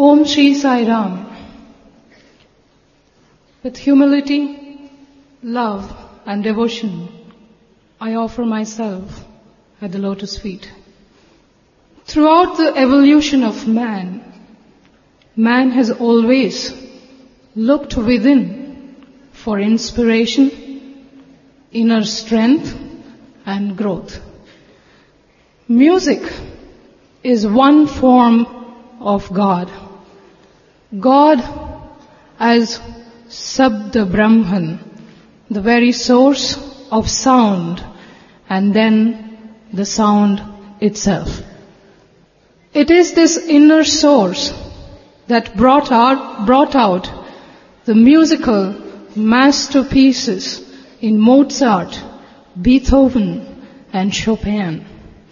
Om Shri Sai Ram. With humility, love and devotion, I offer myself at the lotus feet. Throughout the evolution of man, man has always looked within for inspiration, inner strength and growth. Music is one form of God. God as Sabda Brahman, the very source of sound, and then the sound itself. It is this inner source that brought out the musical masterpieces in Mozart, Beethoven, and Chopin.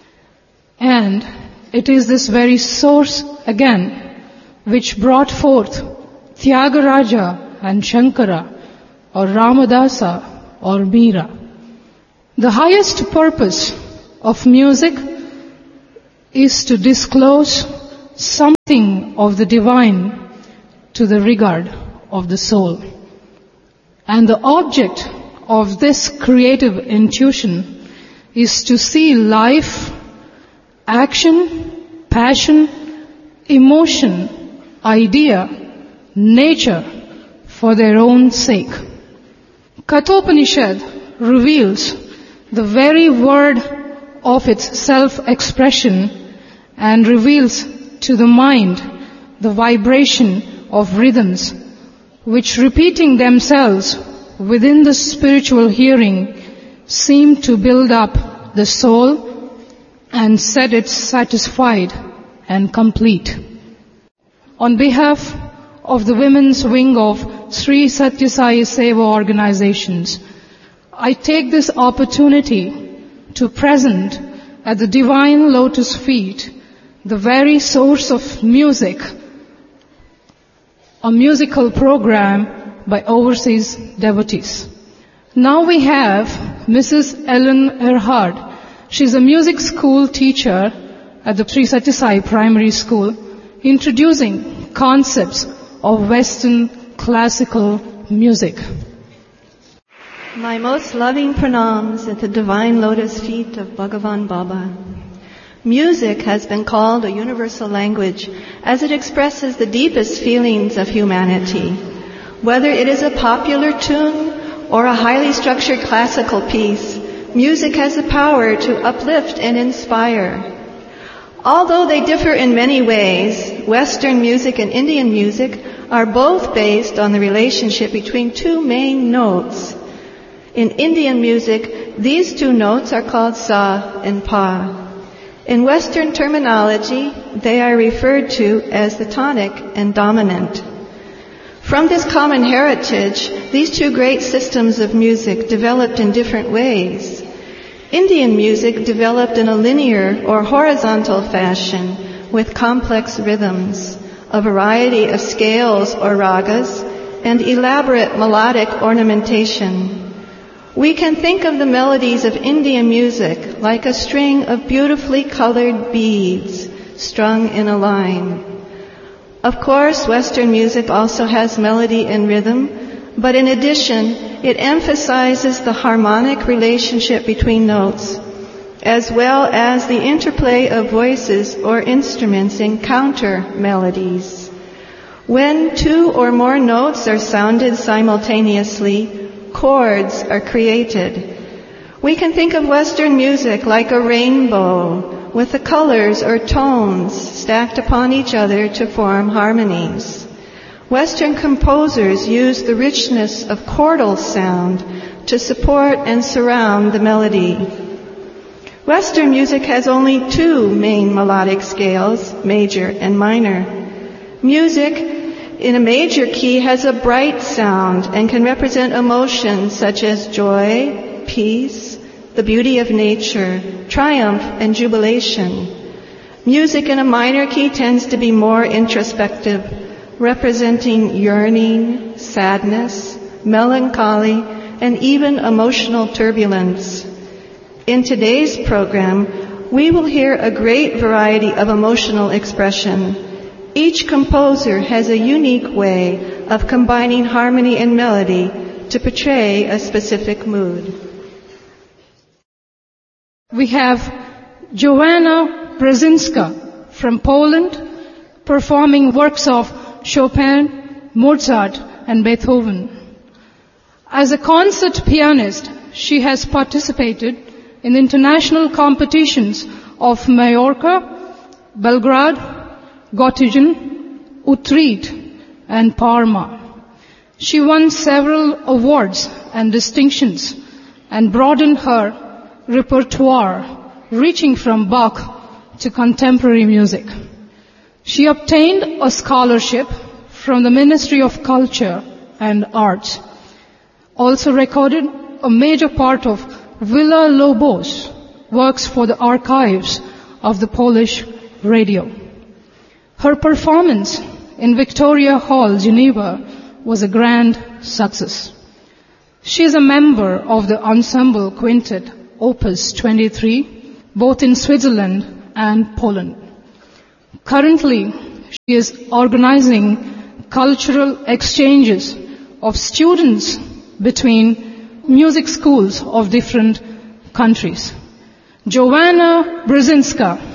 And it is this very source again which brought forth Tyagaraja and Shankara, or Ramadasa, or Meera. The highest purpose of music is to disclose something of the divine to the regard of the soul. And the object of this creative intuition is to see life, action, passion, emotion, idea, nature for their own sake. Kathopanishad reveals the very word of its self-expression and reveals to the mind the vibration of rhythms which, repeating themselves within the spiritual hearing, seem to build up the soul and set it satisfied and complete. On behalf of the women's wing of Sri Satya Sai Seva organizations, I take this opportunity to present at the divine lotus feet the very source of music, a musical program by overseas devotees. Now we have Mrs. Ellen Erhard. She's a music school teacher at the Sri Satya Sai Primary School, introducing concepts of Western classical music. My most loving pranams at the divine lotus feet of Bhagavan Baba. Music has been called a universal language as it expresses the deepest feelings of humanity. Whether it is a popular tune or a highly structured classical piece, music has the power to uplift and inspire. Although they differ in many ways, Western music and Indian music are both based on the relationship between two main notes. In Indian music, these two notes are called sa and pa. In Western terminology, they are referred to as the tonic and dominant. From this common heritage, these two great systems of music developed in different ways. Indian music developed in a linear or horizontal fashion with complex rhythms, a variety of scales or ragas, and elaborate melodic ornamentation. We can think of the melodies of Indian music like a string of beautifully colored beads strung in a line. Of course, Western music also has melody and rhythm, but in addition, it emphasizes the harmonic relationship between notes, as well as the interplay of voices or instruments in counter melodies. When two or more notes are sounded simultaneously, chords are created. We can think of Western music like a rainbow, with the colors or tones stacked upon each other to form harmonies. Western composers use the richness of chordal sound to support and surround the melody. Western music has only two main melodic scales, major and minor. Music in a major key has a bright sound and can represent emotions such as joy, peace, the beauty of nature, triumph, and jubilation. Music in a minor key tends to be more introspective, representing yearning, sadness, melancholy, and even emotional turbulence. In today's program, we will hear a great variety of emotional expression. Each composer has a unique way of combining harmony and melody to portray a specific mood. We have Joanna Brzezinska from Poland performing works of Chopin, Mozart, and Beethoven. As a concert pianist, she has participated in international competitions of Mallorca, Belgrade, Göttingen, Utrecht, and Parma. She won several awards and distinctions and broadened her repertoire, reaching from Bach to contemporary music. She obtained a scholarship from the Ministry of Culture and Arts. Also recorded a major part of Villa-Lobos' works for the archives of the Polish radio. Her performance in Victoria Hall, Geneva, was a grand success. She is a member of the ensemble quintet Opus 23, both in Switzerland and Poland. Currently, she is organizing cultural exchanges of students between music schools of different countries. Joanna Brzezinska